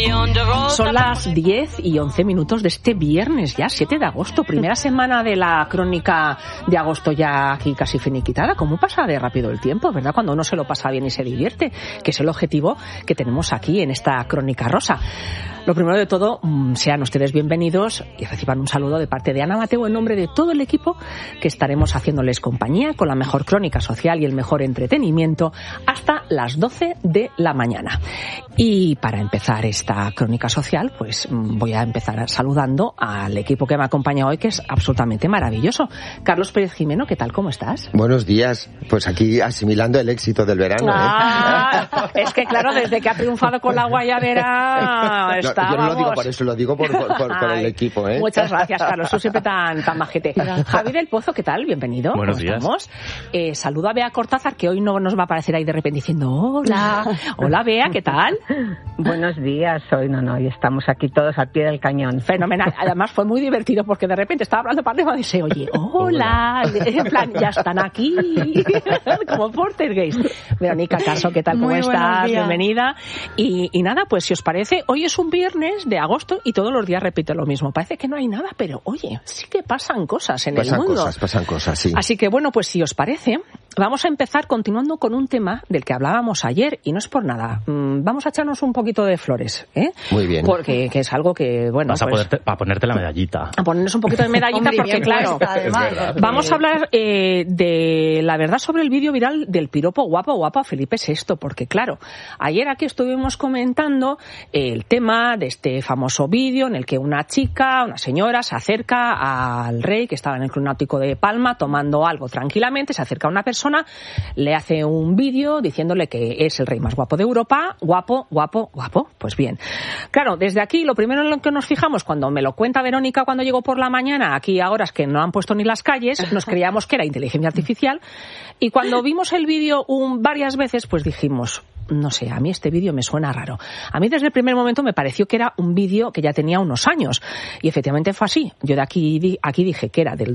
Son las 10:11 de este viernes, ya 7 de agosto, primera semana de la crónica de agosto ya aquí casi finiquitada. ¿Cómo pasa de rápido el tiempo, verdad? Cuando uno se lo pasa bien y se divierte, que es el objetivo que tenemos aquí en esta crónica rosa. Lo primero de todo, sean ustedes bienvenidos y reciban un saludo de parte de Ana Mateo en nombre de todo el equipo que estaremos haciéndoles compañía con la mejor crónica social y el mejor entretenimiento hasta las 12 de la mañana. Y para empezar esta crónica social, pues voy a empezar saludando al equipo que me acompaña hoy, que es absolutamente maravilloso. Carlos Pérez Jimeno, ¿qué tal? ¿Cómo estás? Buenos días. Pues aquí asimilando el éxito del verano. Es que claro, desde que ha triunfado con la guayabera... Yo no lo digo por eso, lo digo por el equipo, ¿eh? Muchas gracias, Carlos. Tú siempre tan majete. Javi del Pozo, ¿qué tal? Bienvenido. Buenos días. Saludo a Bea Cortázar, que hoy no nos va a aparecer ahí de repente diciendo hola. Hola, Bea, ¿qué tal? Buenos días. Hoy estamos aquí todos al pie del cañón. Fenomenal. Además fue muy divertido porque de repente estaba hablando para arriba y dice, oye, hola. En plan, ya están aquí. Como Poltergeist. Verónica Caso, ¿qué tal? ¿Cómo estás? Bienvenida. Y nada, pues si os parece, hoy es un viernes de agosto y todos los días repito lo mismo. Parece que no hay nada, pero oye, sí que pasan cosas en el mundo. Pasan cosas, sí. Así que bueno, pues si os parece, vamos a empezar continuando con un tema del que hablábamos ayer y no es por nada. Vamos a echarnos un poquito de flores, ¿eh? Muy bien. Porque que es algo que, bueno... Vas a ponerte la medallita. A ponernos un poquito de medallita porque, claro, vamos a hablar de la verdad sobre el vídeo viral del piropo guapo a Felipe VI, porque, claro, ayer aquí estuvimos comentando el tema de este famoso vídeo en el que una señora, se acerca al rey que estaba en el Club Náutico de Palma tomando algo tranquilamente, se acerca a una persona, le hace un vídeo diciéndole que es el rey más guapo de Europa, guapo. Pues bien, claro, desde aquí lo primero en lo que nos fijamos cuando me lo cuenta Verónica cuando llegó por la mañana, aquí a horas que no han puesto ni las calles, nos creíamos que era inteligencia artificial y cuando vimos el vídeo varias veces pues dijimos, no sé, a mí este vídeo me suena raro. A mí desde el primer momento me pareció que era un vídeo que ya tenía unos años y efectivamente fue así. Yo de aquí dije que era del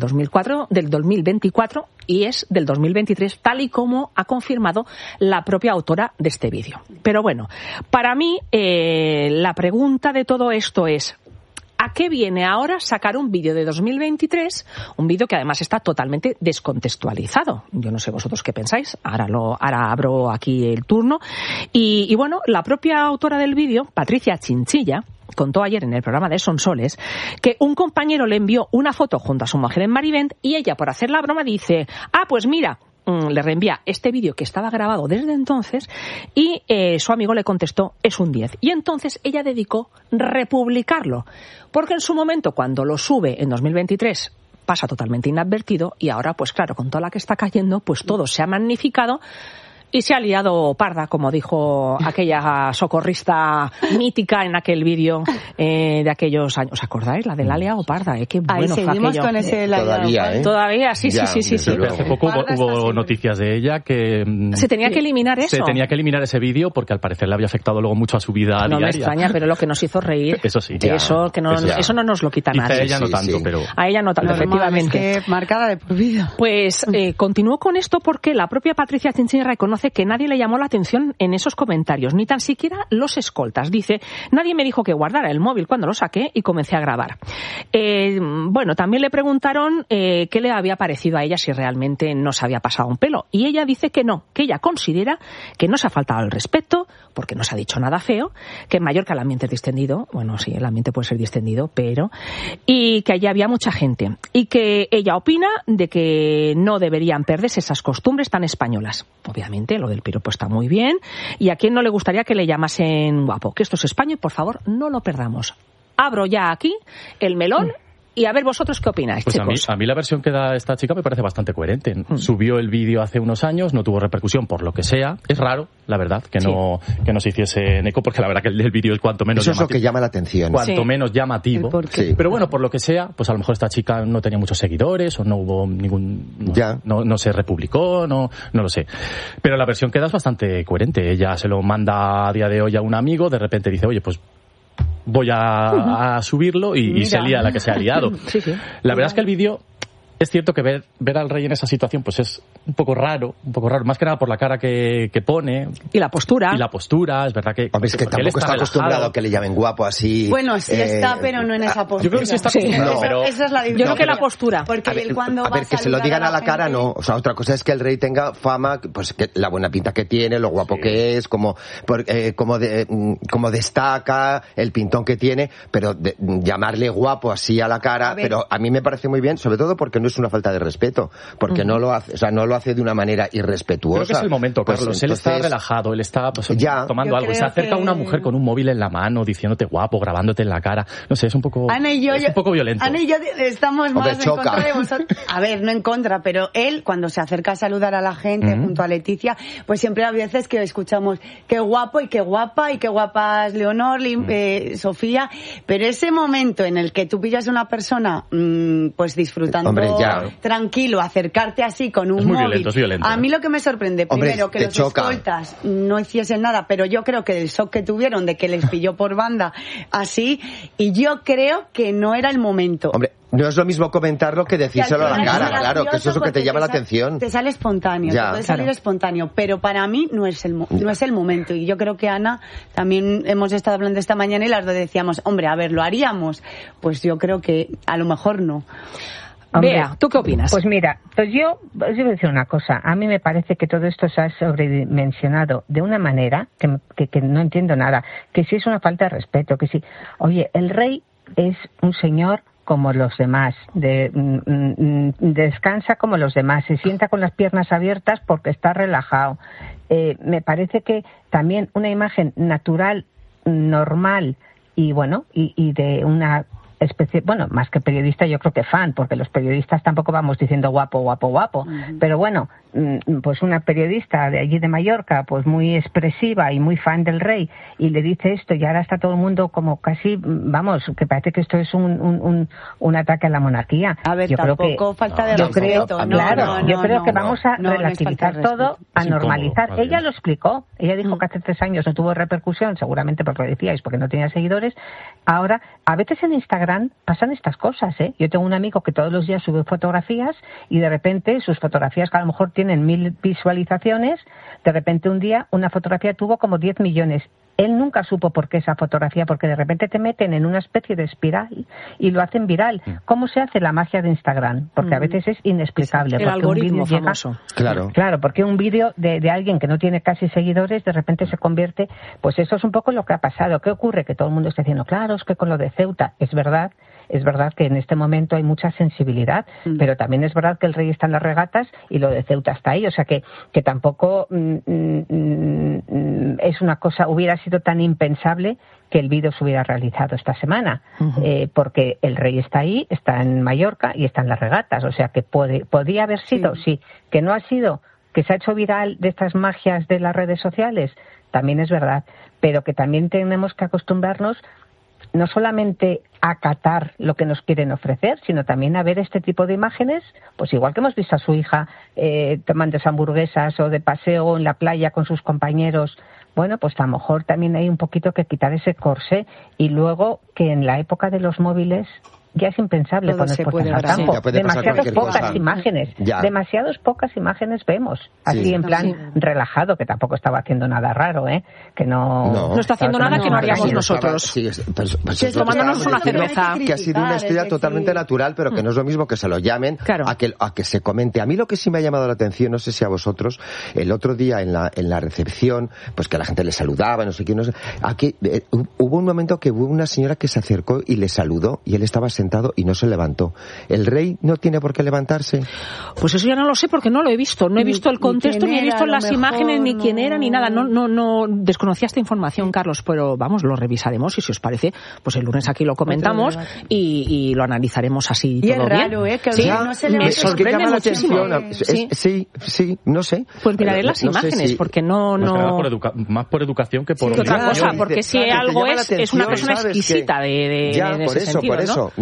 2024 y es del 2023, tal y como ha confirmado la propia autora de este vídeo. Pero bueno, para mí la pregunta de todo esto es, ¿a qué viene ahora sacar un vídeo de 2023? Un vídeo que además está totalmente descontextualizado. Yo no sé vosotros qué pensáis. Ahora abro aquí el turno. Y bueno, la propia autora del vídeo, Patricia Chinchilla, contó ayer en el programa de Sonsoles que un compañero le envió una foto junto a su mujer en Marivent y ella, por hacer la broma, dice, pues mira, le reenvía este vídeo que estaba grabado desde entonces y su amigo le contestó, es un 10. Y entonces ella dedicó republicarlo, porque en su momento, cuando lo sube en 2023, pasa totalmente inadvertido y ahora, pues claro, con toda la que está cayendo, pues todo se ha magnificado y se ha liado parda, como dijo aquella socorrista mítica en aquel vídeo de aquellos años. ¿Os acordáis? La de la liado parda, qué bueno fue aquello. Con ese Todavía, sí. Pero hace poco hubo noticias de ella que... Se tenía que eliminar eso. Se tenía que eliminar ese vídeo porque al parecer le había afectado luego mucho a su vida diaria. No me extraña, pero lo que nos hizo reír... Eso sí. Eso no nos lo quita nadie. A ella no tanto, pero... A ella no tanto, efectivamente. Es que marcada de por vida. Pues continúo con esto porque la propia Patricia Chinchilla reconoce que nadie le llamó la atención en esos comentarios, ni tan siquiera los escoltas. Dice, nadie me dijo que guardara el móvil cuando lo saqué y comencé a grabar. Bueno, también le preguntaron qué le había parecido a ella, si realmente no se había pasado un pelo. Y ella dice que no, que ella considera que no se ha faltado el respeto, porque no se ha dicho nada feo, que en Mallorca el ambiente es distendido, bueno, sí, el ambiente puede ser distendido, pero... y que allí había mucha gente. Y que ella opina de que no deberían perderse esas costumbres tan españolas. Obviamente, lo del piropo está muy bien. ¿Y a quién no le gustaría que le llamasen guapo? Que esto es España y, por favor, no lo perdamos. Abro ya aquí el melón Y a ver vosotros qué opináis, pues chicos. A mí la versión que da esta chica me parece bastante coherente. Subió el vídeo hace unos años, no tuvo repercusión por lo que sea. Es raro, la verdad, que no se hiciese en eco, porque la verdad que el vídeo es cuanto menos eso llamativo. Es lo que llama la atención. Cuanto menos llamativo. Sí. Pero bueno, por lo que sea, pues a lo mejor esta chica no tenía muchos seguidores o no hubo ningún... No se republicó, no lo sé. Pero la versión que da es bastante coherente. Ella se lo manda a día de hoy a un amigo, de repente dice, oye, pues voy a subirlo y se lía la que se ha liado. Sí. La verdad es que el vídeo Es cierto que ver al rey en esa situación pues es un poco raro, más que nada por la cara que pone. Y la postura. Es verdad que... Hombre, es que tampoco está acostumbrado a que le llamen guapo así. Bueno, sí está, pero no en esa postura. Yo creo que sí está acostumbrado, pero... Esa es la diferencia. Yo creo que la postura. Porque él cuando a ver, que se lo digan a la cara, no. O sea, otra cosa es que el rey tenga fama, pues que la buena pinta que tiene, lo guapo que es, como destaca, el pintón que tiene, pero llamarle guapo así a la cara, pero a mí me parece muy bien, sobre todo porque no es una falta de respeto, porque no lo hace de una manera irrespetuosa. Creo que es el momento, Carlos. Pues, él está relajado, él está tomando algo. Y se acerca a una mujer con un móvil en la mano, diciéndote guapo, grabándote en la cara. No sé, es un poco violento. Ana y yo estamos más en contra de vosotros. A ver, no en contra, pero él, cuando se acerca a saludar a la gente junto a Leticia, pues siempre a veces que escuchamos qué guapo y qué guapa es Leonor, Sofía, pero ese momento en el que tú pillas a una persona pues disfrutando tranquilo, acercarte así con un móvil. Es violento. A mí lo que me sorprende, primero, que los escoltas no hiciesen nada, pero yo creo que el shock que tuvieron de que les pilló por banda así, y yo creo que no era el momento. Hombre, no es lo mismo comentarlo que decírselo a la cara, claro, que eso es lo que te llama la atención. Te sale espontáneo, te puede salir espontáneo, pero para mí no es el momento. Y yo creo que Ana, también hemos estado hablando esta mañana y las dos decíamos, hombre, a ver, ¿lo haríamos? Pues yo creo que a lo mejor no. Hombre, Bea, ¿tú qué opinas? Pues mira, yo voy a decir una cosa. A mí me parece que todo esto se ha sobredimensionado de una manera que no entiendo nada. Que sí es una falta de respeto, que sí. Oye, el rey es un señor como los demás, descansa como los demás, se sienta con las piernas abiertas porque está relajado. Me parece que también una imagen natural, normal y bueno, y de una especie, bueno, más que periodista, yo creo que fan, porque los periodistas tampoco vamos diciendo guapo, pero bueno, pues una periodista de allí de Mallorca, pues muy expresiva y muy fan del rey, y le dice esto, y ahora está todo el mundo como casi, vamos, que parece que esto es un ataque a la monarquía. A ver, yo tampoco falta de respeto. Yo creo que vamos a relativizar todo, a normalizar. Ella lo explicó, ella dijo que hace 3 años no tuvo repercusión, seguramente porque lo decíais, porque no tenía seguidores. Ahora, a veces en Instagram pasan estas cosas, ¿eh? Yo tengo un amigo que todos los días sube fotografías y de repente sus fotografías, que a lo mejor tienen 1000 visualizaciones, de repente un día una fotografía tuvo como 10 millones. Él nunca supo por qué esa fotografía, porque de repente te meten en una especie de espiral y lo hacen viral. ¿Cómo se hace la magia de Instagram? Porque a veces es inexplicable. El algoritmo famoso. Claro, porque un vídeo de alguien que no tiene casi seguidores de repente se convierte... Pues eso es un poco lo que ha pasado. ¿Qué ocurre? Que todo el mundo está diciendo, claro, es que con lo de Ceuta, es verdad que en este momento hay mucha sensibilidad, pero también es verdad que el rey está en las regatas y lo de Ceuta está ahí, o sea que tampoco es una cosa, hubiera sido tan impensable que el vídeo se hubiera realizado esta semana, porque el rey está ahí, está en Mallorca y está en las regatas, o sea que podía haber sido, sí, que no ha sido, que se ha hecho viral de estas magias de las redes sociales, también es verdad, pero que también tenemos que acostumbrarnos no solamente a acatar lo que nos quieren ofrecer, sino también a ver este tipo de imágenes, pues igual que hemos visto a su hija tomando hamburguesas o de paseo en la playa con sus compañeros. Bueno, pues a lo mejor también hay un poquito que quitar ese corsé, y luego que en la época de los móviles ya es impensable ponerse al campo. Demasiadas pocas imágenes vemos, así en plan relajado, que tampoco estaba haciendo nada raro, que no está haciendo nada que no haríamos nosotros. Tomándonos una cerveza. Que ha sido una historia totalmente natural, pero que no es lo mismo que se lo llamen a que se comente. A mí lo que sí me ha llamado la atención, no sé si a vosotros, el otro día en la recepción, pues que la gente le saludaba, no sé quién, no sé, aquí hubo un momento que hubo una señora que se acercó y le saludó, y él estaba sentado y no se levantó. ¿El rey no tiene por qué levantarse? Pues eso ya no lo sé, porque no lo he visto. No he visto el contexto, ni he visto las imágenes, ni quién era, ni nada. No desconocía esta información, Carlos, pero vamos, lo revisaremos, y si os parece, pues el lunes aquí lo comentamos y lo analizaremos así. Y todo es raro, bien. Que no se me sorprende muchísimo. Sí, no sé. Pues miraré las imágenes, porque no... Más por educación que por... otra cosa, porque si algo es una persona exquisita de por ese eso, sentido, por eso. ¿no?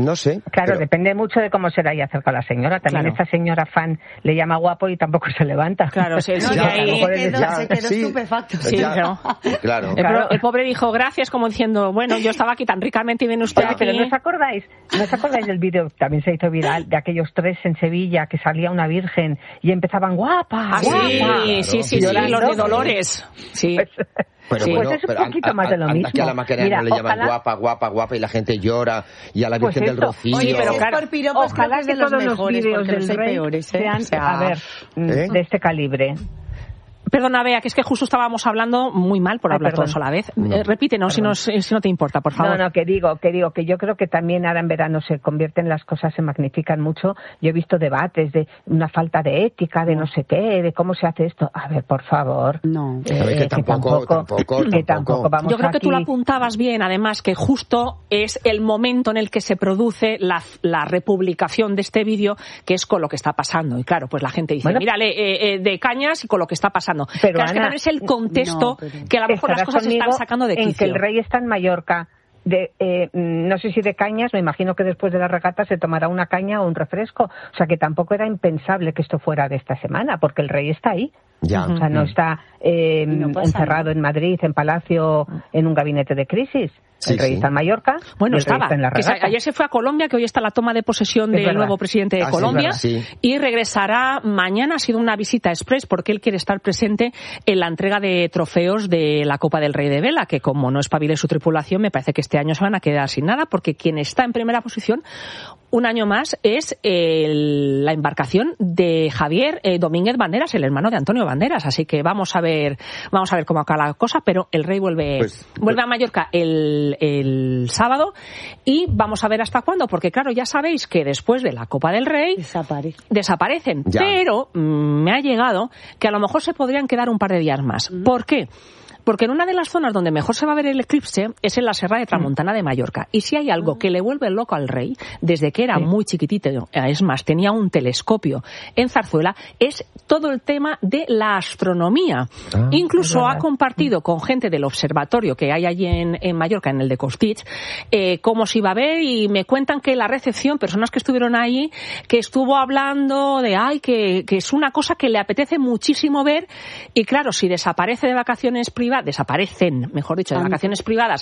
No sé. Claro, pero... depende mucho de cómo se le haya acercado a la señora. También esta señora fan le llama guapo y tampoco se levanta. Claro, se quedó estupefacto. Sí, claro. El pobre dijo gracias, como diciendo, bueno, yo estaba aquí tan ricamente y viene usted aquí. Pero ¿no os acordáis del vídeo? También se hizo viral de aquellos 3 en Sevilla que salía una virgen y empezaban guapa, guapa. Sí, los de Dolores. Sí. Pero sí, bueno, pues es un poquito más de lo mismo. Aquí a la Macarena no le llaman guapa y la gente llora, y a la Virgen del Rocío. Oye, pero claro, ojalá que todos los vídeos del Rey sean, a ver, de este calibre. Perdona, Bea, que es que justo estábamos hablando muy mal por hablar todos a la vez. Repítenos si no te importa, por favor. No, que digo que yo creo que también ahora en verano se convierten las cosas, se magnifican mucho. Yo he visto debates de una falta de ética, de no sé qué, de cómo se hace esto. A ver, por favor. No. Que tampoco vamos. Yo creo que aquí... tú lo apuntabas bien, además, que justo es el momento en el que se produce la republicación de este vídeo, que es con lo que está pasando. Y claro, pues la gente dice, mírale, de cañas y con lo que está pasando. Pero claro, Ana, es que es el contexto que a lo mejor las cosas se están sacando de quicio. En que el Rey está en Mallorca, no sé si de cañas, me imagino que después de la regata se tomará una caña o un refresco. O sea que tampoco era impensable que esto fuera de esta semana, porque el Rey está ahí. Ya. O sea, no está encerrado en Madrid, en Palacio, en un gabinete de crisis. El Rey está en Mallorca. Bueno, estaba. Está en la regata. Ayer se fue a Colombia, que hoy está la toma de posesión del nuevo presidente de Colombia. Y regresará mañana. Ha sido una visita express porque él quiere estar presente en la entrega de trofeos de la Copa del Rey de Vela, que como no espabile su tripulación, me parece que este año se van a quedar sin nada, porque quien está en primera posición un año más es la embarcación de Javier Domínguez Banderas, el hermano de Antonio Banderas. Así que vamos a ver cómo acaba la cosa, pero el Rey vuelve a Mallorca el sábado y vamos a ver hasta cuándo, porque claro, ya sabéis que después de la Copa del Rey desaparecen, pero me ha llegado que a lo mejor se podrían quedar un par de días más. ¿Por qué? Porque en una de las zonas donde mejor se va a ver el eclipse es en la Serra de Tramontana de Mallorca. Y si hay algo que le vuelve loco al Rey, desde que era muy chiquitito, es más, tenía un telescopio en Zarzuela, es todo el tema de la astronomía. Incluso ha compartido con gente del observatorio que hay allí en Mallorca, en el de Costitx, cómo se iba a ver, y me cuentan que la recepción, personas que estuvieron ahí, que estuvo hablando de que es una cosa que le apetece muchísimo ver, y claro, si desaparece de vacaciones privadas, desaparecen, mejor dicho, de vacaciones privadas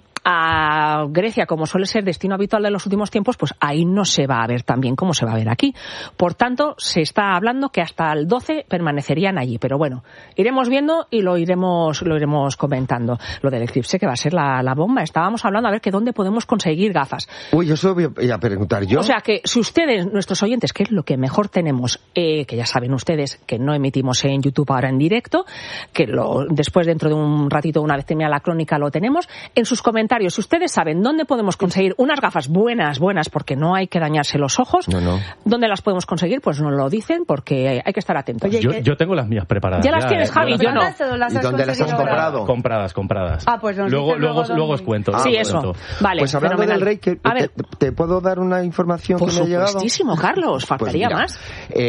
a Grecia, como suele ser destino habitual de los últimos tiempos, pues ahí no se va a ver tan bien como se va a ver aquí. Por tanto, se está hablando que hasta el 12 permanecerían allí. Pero bueno, iremos viendo y lo iremos comentando. Lo del eclipse, que va a ser la bomba. Estábamos hablando a ver que dónde podemos conseguir gafas. Uy, eso voy a preguntar yo. O sea que si ustedes, nuestros oyentes, que es lo que mejor tenemos, que ya saben ustedes que no emitimos en YouTube ahora en directo, que después dentro de un ratito, una vez termina la crónica, lo tenemos, en sus comentarios, si ustedes saben dónde podemos conseguir unas gafas buenas, porque no hay que dañarse los ojos, ¿dónde las podemos conseguir? Pues nos lo dicen, porque hay que estar atentos. Oye, yo tengo las mías preparadas. ¿Ya las tienes, Javi? Yo no. ¿Y dónde las has comprado? Compradas. Pues luego os cuento. Sí, eso. Vale, pues hablando del Rey, ¿te puedo dar una información que me ha llegado? Por supuestísimo, Carlos, faltaría más.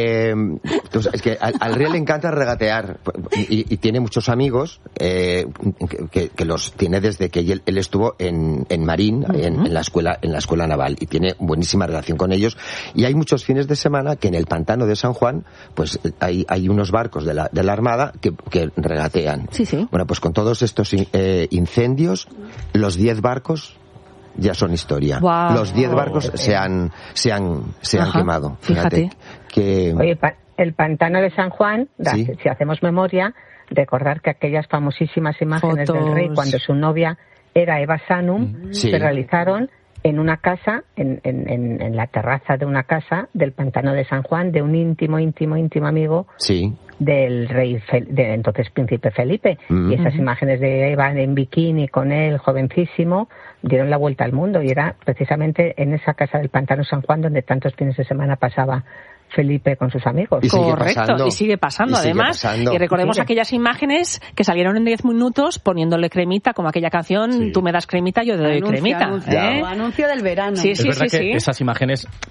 Es que al Rey le encanta regatear y tiene muchos amigos que los tiene desde que él estuvo en Marín, en la escuela naval, y tiene buenísima relación con ellos, y hay muchos fines de semana que en el pantano de San Juan pues hay unos barcos de la Armada que regatean. Sí. Bueno, pues con todos estos incendios, los 10 barcos ya son historia. Wow. Los 10 barcos se han quemado. Fíjate. Oye, el pantano de San Juan, si hacemos memoria, recordar que aquellas famosísimas imágenes del Rey cuando su novia era Eva Sanum, se realizaron en una casa, en la terraza de una casa del pantano de San Juan, de un íntimo amigo del rey, de entonces príncipe Felipe. Y esas imágenes de Eva en bikini con él, jovencísimo, dieron la vuelta al mundo, y era precisamente en esa casa del pantano San Juan donde tantos fines de semana pasaba Felipe con sus amigos. Correcto, y sigue pasando además. Y recordemos aquellas imágenes que salieron en 10 minutos poniéndole cremita, como aquella canción, tú me das cremita, yo te doy cremita. Anuncio del verano. Sí, es verdad que esas imágenes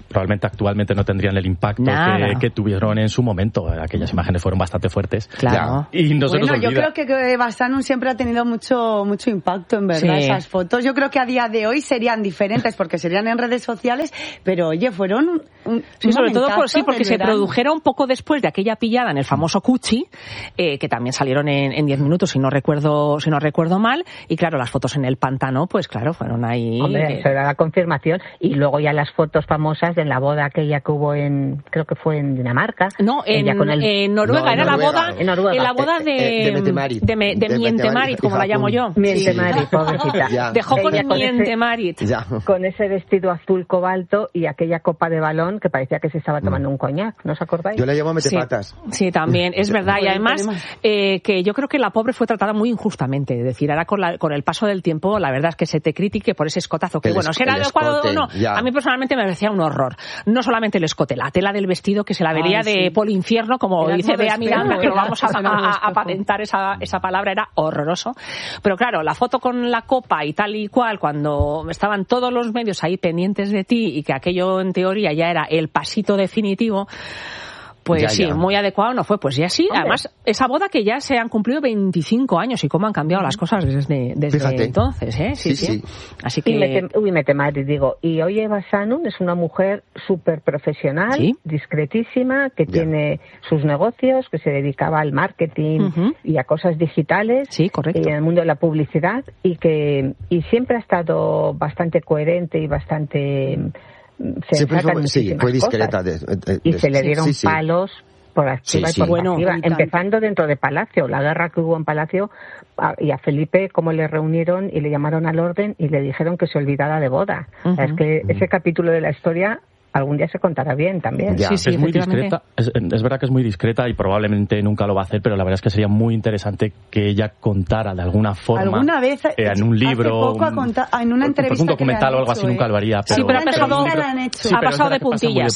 probablemente actualmente no tendrían el impacto que tuvieron en su momento. Aquellas imágenes fueron bastante fuertes. Claro. Y no se nos olvida. Yo creo que Basanum siempre ha tenido mucho impacto, en verdad, esas fotos. Yo creo que a día de hoy serían diferentes porque serían en redes sociales, pero oye, fueron sobre todo porque se produjeron un poco después de aquella pillada en el famoso Cuchi, que también salieron en 10 minutos, si no recuerdo mal, y claro, las fotos en el pantano, pues claro, fueron ahí. Hombre, eso era la confirmación, y luego ya las fotos famosas de la boda aquella que hubo creo que fue en Dinamarca. No, en Noruega, era la boda, en la boda de Miente-Marit, como la llamo yo. Miente-Marit, pobrecita. Dejó con el Miente-Marit. Con ese vestido azul cobalto y aquella copa de balón que parecía que se estaba tomando un coñac, ¿no os acordáis? Yo la llamo metepatas. Sí, también, es verdad. Y además, que yo creo que la pobre fue tratada muy injustamente. Es decir, ahora con el paso del tiempo, la verdad es que se te critique por ese escotazo, que bueno, si era adecuado o no, a mí personalmente me parecía un horror. No solamente el escote, la tela del vestido que se la vería de polinfierno, como dice Bea Miranda, que lo vamos a patentar esa palabra, era horroroso. Pero claro, la foto con la copa y tal y cual, cuando estaban todos los medios ahí pendientes de ti y que aquello en teoría ya era el pasito definitivo, pues ya. Muy adecuado no fue, pues ya sí. Hombre. Además, esa boda que ya se han cumplido 25 años y cómo han cambiado las cosas desde entonces, ¿eh? Sí. Así que... Miente-Marit, digo. Y hoy Eva Sanum es una mujer súper profesional, discretísima, que tiene sus negocios, que se dedicaba al marketing y a cosas digitales. Sí, correcto. Y en el mundo de la publicidad y siempre ha estado bastante coherente y bastante... fue discreta. Y se le dieron palos por activa y por pasiva, empezando dentro de Palacio. La guerra que hubo en Palacio, y a Felipe como le reunieron y le llamaron al orden y le dijeron que se olvidara de boda. Es que ese capítulo de la historia algún día se contará bien también. Es muy discreta, es verdad que es muy discreta y probablemente nunca lo va a hacer, pero la verdad es que sería muy interesante que ella contara de alguna forma alguna vez en un libro, en una entrevista, un documental o algo así, nunca lo haría. Pero ha pasado de puntillas.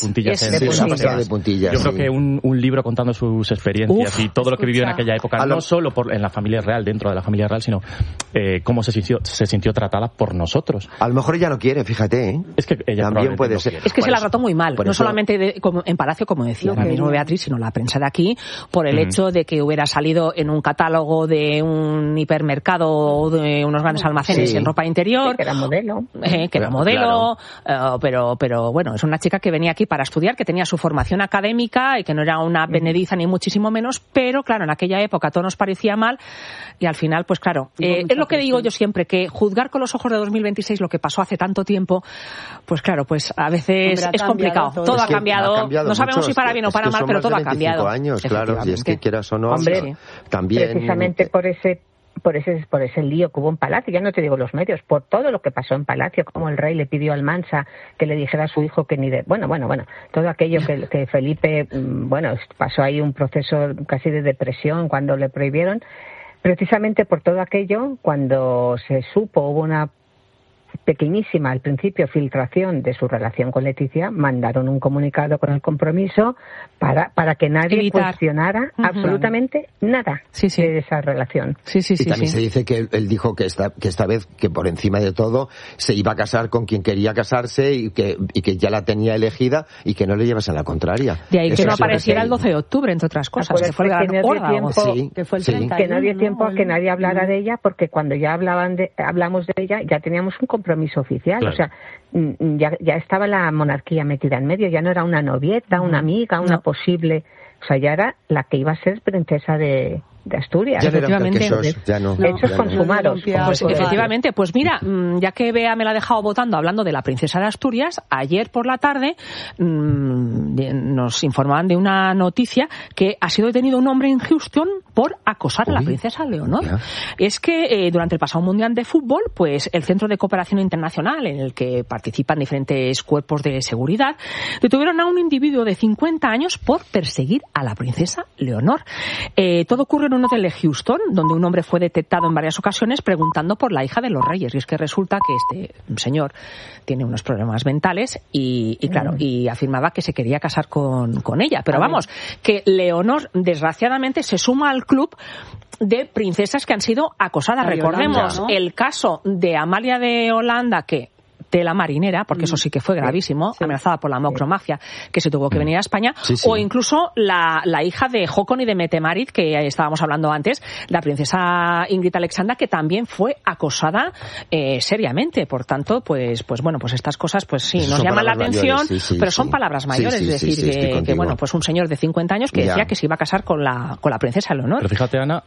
Yo creo que un libro contando sus experiencias y todo lo que vivió en aquella época, no solo en la familia real, dentro de la familia real, sino cómo se sintió tratada por nosotros. A lo mejor ella no quiere, fíjate, ¿eh? Es que ella también puede ser. Es que se la trató muy mal, no solamente en Palacio, como decía ahora mismo Beatriz, sino la prensa de aquí, por el hecho de que hubiera salido en un catálogo de un hipermercado o de unos grandes almacenes en ropa interior. Que era modelo. Pero bueno, es una chica que venía aquí para estudiar, que tenía su formación académica y que no era una benediza ni muchísimo menos, pero claro, en aquella época todo nos parecía mal y al final, pues claro, es lo que digo yo siempre, que juzgar con los ojos de 2026 lo que pasó hace tanto tiempo, pues claro, pues a veces es complicado. Todo ha cambiado. No sabemos si para bien o para mal, pero todo ha cambiado. Años, claro, y es que quieras o no, hombre, también precisamente por ese lío que hubo en Palacio, ya no te digo los medios, por todo lo que pasó en Palacio, como el rey le pidió al Almansa que le dijera a su hijo que bueno, todo aquello que Felipe, pasó ahí un proceso casi de depresión cuando le prohibieron, precisamente por todo aquello, cuando se supo, hubo una pequeñísima al principio filtración de su relación con Leticia, mandaron un comunicado con el compromiso para que nadie cuestionara absolutamente nada de esa relación. Y también se dice que él dijo que esta vez, que por encima de todo se iba a casar con quien quería casarse y que ya la tenía elegida y que no le llevas a la contraria. De ahí que no apareciera el 12 de octubre, entre otras cosas, que fue el gran que no dio tiempo a que nadie hablara de ella, porque cuando ya hablamos de ella ya teníamos un compromiso oficial, claro. O sea, ya estaba la monarquía metida en medio, ya no era una novieta, una amiga, una posible, o sea, ya era la que iba a ser princesa de Asturias. Ya efectivamente. Hechos consumados. Pues efectivamente, pues mira, ya que Bea me la ha dejado votando hablando de la princesa de Asturias, ayer por la tarde nos informaban de una noticia que ha sido detenido un hombre en Houston por acosar a la princesa Leonor. Es que durante el pasado Mundial de Fútbol, pues el Centro de Cooperación Internacional, en el que participan diferentes cuerpos de seguridad, detuvieron a un individuo de 50 años por perseguir a la princesa Leonor. Todo ocurre en un hotel de Houston, donde un hombre fue detectado en varias ocasiones preguntando por la hija de los reyes. Y es que resulta que este señor tiene unos problemas mentales y claro, y afirmaba que se quería casar con ella. Pero vamos, que Leonor, desgraciadamente, se suma al club de princesas que han sido acosadas. Recordemos el caso de Amalia de Holanda, que tela marinera, porque eso sí que fue gravísimo, amenazada por la macromafia, que se tuvo que venir a España, o incluso la hija de Håkon y de Mette-Marit, que estábamos hablando antes, la princesa Ingrid Alexandra, que también fue acosada seriamente. Por tanto, pues bueno, pues estas cosas, pues sí, nos llaman la atención, pero son palabras mayores, es decir, que bueno, pues un señor de 50 años que decía que se iba a casar con la princesa Leonor. Pero fíjate, Ana,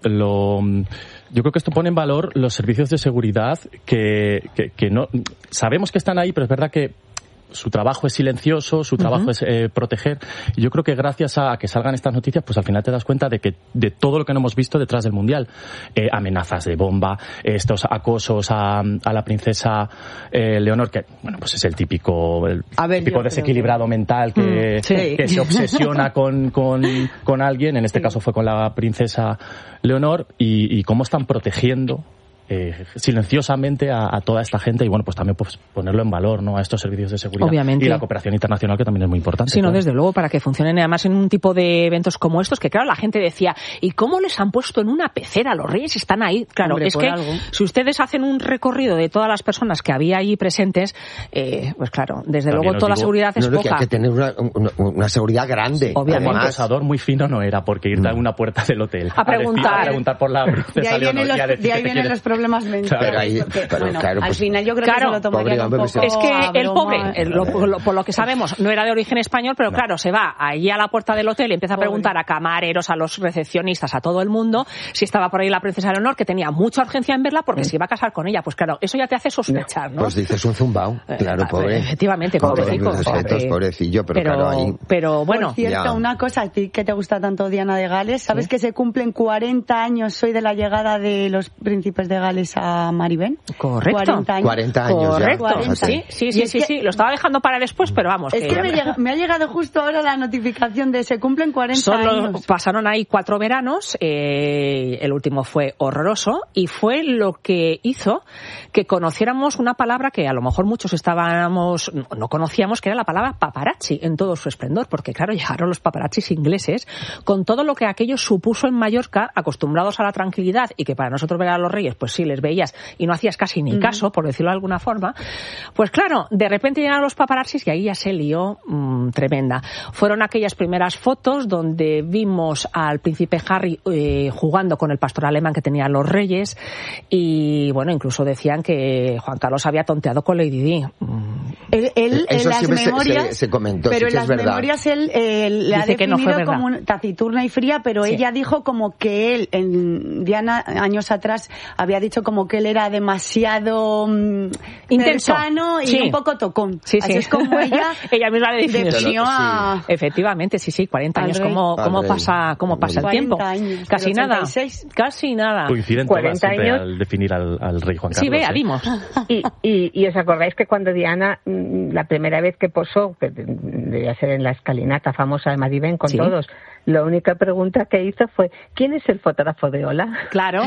yo creo que esto pone en valor los servicios de seguridad que no sabemos que están ahí, pero es verdad que su trabajo es silencioso, su trabajo es proteger. Y yo creo que gracias a que salgan estas noticias, pues al final te das cuenta de todo lo que no hemos visto detrás del Mundial. Amenazas de bomba, estos acosos a la princesa Leonor, que bueno, pues es el típico desequilibrado mental que se obsesiona con alguien. En este caso fue con la princesa Leonor, y cómo están protegiendo silenciosamente a toda esta gente, y bueno, pues también pues ponerlo en valor, ¿no?, a estos servicios de seguridad. Obviamente. Y la cooperación internacional, que también es muy importante. Sí, no, desde luego, para que funcionen además en un tipo de eventos como estos, que claro, la gente decía, ¿y cómo les han puesto en una pecera? Los reyes están ahí. Claro, hombre, es que si ustedes hacen un recorrido de todas las personas que había ahí presentes, pues claro, desde luego toda la seguridad es poca. Que hay que tener una seguridad grande. Obviamente. Como acosador muy fino no era, porque ir a una puerta del hotel a preguntar por la princesa Leonor. De ahí vienen los problemas mentales. Al final yo creo que se lo tomaría un poco. Es que el pobre, por lo que sabemos, no era de origen español, pero claro, se va allí a la puerta del hotel y empieza a preguntar a camareros, a los recepcionistas, a todo el mundo, si estaba por ahí la princesa Leonor, que tenía mucha urgencia en verla porque se iba a casar con ella. Pues claro, eso ya te hace sospechar, ¿no? Pues dices un zumbao, claro, pobre. Efectivamente, pobrecillo, pero claro, ahí. Pero bueno. Por cierto, una cosa, a ti que te gusta tanto Diana de Gales, ¿sabes que se cumplen 40 años hoy de la llegada de los príncipes de Gales a Maribén? Correcto. 40 años. Correcto. Sí. Lo estaba dejando para después, pero vamos. Es que me ha llegado justo ahora la notificación de se cumplen 40 años. Pasaron ahí 4 veranos, el último fue horroroso, y fue lo que hizo que conociéramos una palabra que a lo mejor muchos no conocíamos, que era la palabra paparazzi en todo su esplendor, porque claro, llegaron los paparazzis ingleses con todo lo que aquello supuso en Mallorca, acostumbrados a la tranquilidad, y que para nosotros ver a los reyes, pues sí, les veías y no hacías casi ni caso, por decirlo de alguna forma. Pues claro, de repente llegaron los paparazzis y ahí ya se lió tremenda. Fueron aquellas primeras fotos donde vimos al príncipe Harry jugando con el pastor alemán que tenían los reyes, y bueno, incluso decían que Juan Carlos había tonteado con Lady Di. Él en las memorias se comentó, pero sí, en las memorias él la ha definido como taciturna y fría, pero ella dijo como que él, Diana, años atrás, había dicho como que él era demasiado intenso y un poco tocón. Así es como ella misma le definió a... Efectivamente, 40 años. ¿Cómo pasa el tiempo? Años, casi nada. Coinciden 40 años al definir al rey Juan Carlos. Sí, vea, dimos. Y os acordáis que cuando Diana, la primera vez que posó, que debía ser en la escalinata famosa de Maribén con todos, la única pregunta que hizo fue, ¿quién es el fotógrafo de Ola? Claro.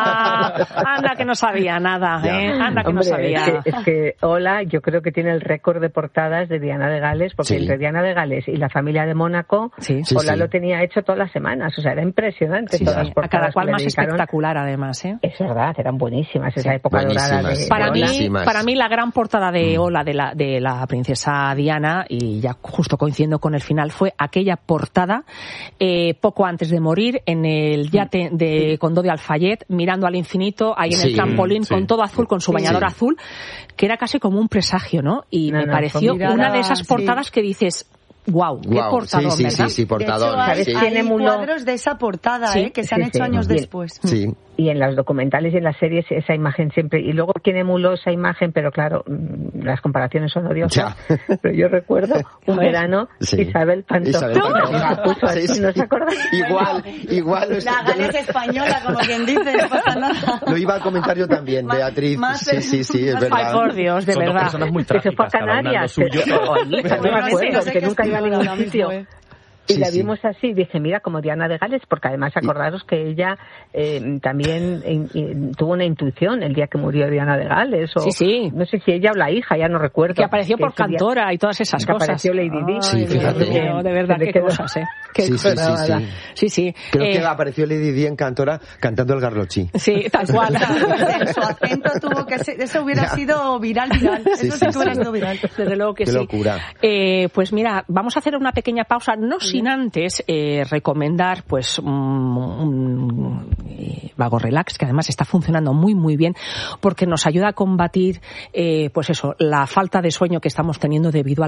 Anda que no sabía nada, Anda que no sabía. Es que Ola, yo creo que tiene el récord de portadas de Diana de Gales, porque entre Diana de Gales y la familia de Mónaco, Ola lo tenía hecho todas las semanas. O sea, era impresionante. Todas las portadas, a cada cual más espectacular, además. Es verdad, eran buenísimas. Esa época dorada de para mí la gran portada de Ola de la princesa Diana, y ya justo coincidiendo con el final, fue aquella portada poco antes de morir en el yate de Condó de Alfayet, mirando al infinito, ahí en el trampolín, con todo azul, con su bañador azul, que era casi como un presagio, ¿no? Y me pareció una de esas portadas que dices, Wow, qué portador, ¿verdad? Sí, portador. De hecho, hay cuadros de esa portada, que se han hecho años después. Sí. Y en los documentales y en las series esa imagen siempre... Y luego quien emuló esa imagen, pero claro, las comparaciones son odiosas. Pero yo recuerdo un verano, Isabel Pantoja. ¿No se acuerdan? Igual. La Gales española, como quien dice, no pasa nada. Lo iba a comentar yo también, Beatriz. Sí, es verdad. Ay, por Dios, de verdad. Son dos personas muy trágicas. Que se fue a Canarias. No me acuerdo, que nunca iba a ningún sitio. Y la vimos así, dije, mira, como Diana de Gales, porque además acordaros que ella también tuvo una intuición el día que murió Diana de Gales, o no sé si ella o la hija, ya no recuerdo. Que apareció por Cantora y todas esas cosas. Apareció Lady Di. Sí, fíjate. De verdad, qué cosas, sí. Creo que apareció Lady Di en Cantora cantando el Garlochi. Sí, tal cual. Su acento tuvo que ser, eso hubiera sido viral. Eso sí que hubiera sido viral. Desde luego que qué locura. Pues mira, vamos a hacer una pequeña pausa, no sin antes recomendar pues un Vago Relax, que además está funcionando muy muy bien, porque nos ayuda a combatir pues eso, la falta de sueño que estamos teniendo debido a